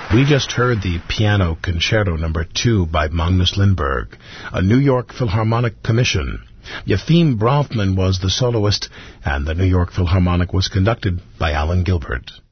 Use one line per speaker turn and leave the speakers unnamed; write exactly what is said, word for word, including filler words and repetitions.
We just heard the Piano Concerto Number two by Magnus Lindberg, a New York Philharmonic commission. Yefim Bronfman was the soloist, and the New York Philharmonic was conducted by Alan Gilbert.